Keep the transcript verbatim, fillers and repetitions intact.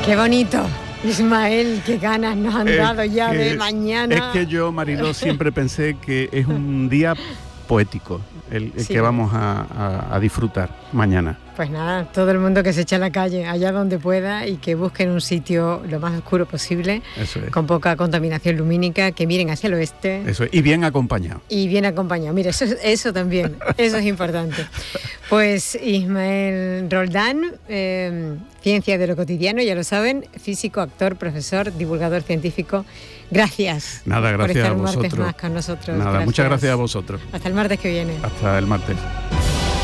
Qué bonito. Ismael, qué ganas nos han es dado ya que, de mañana. Es que yo, Mariló, siempre pensé que es un día poético el, el sí. que vamos a, a, a disfrutar mañana. Pues nada, todo el mundo que se eche a la calle, allá donde pueda, y que busquen un sitio lo más oscuro posible, Eso es. con poca contaminación lumínica, que miren hacia el oeste. Eso es. Y bien acompañado. Y bien acompañado. Mira, eso, eso también, eso es importante. Pues Ismael Roldán, eh, ciencia de lo cotidiano, ya lo saben, físico, actor, profesor, divulgador científico. Gracias. Nada, gracias por estar a un vosotros. martes más con nosotros. Nada, gracias. muchas gracias a vosotros. Hasta el martes que viene. Hasta el martes.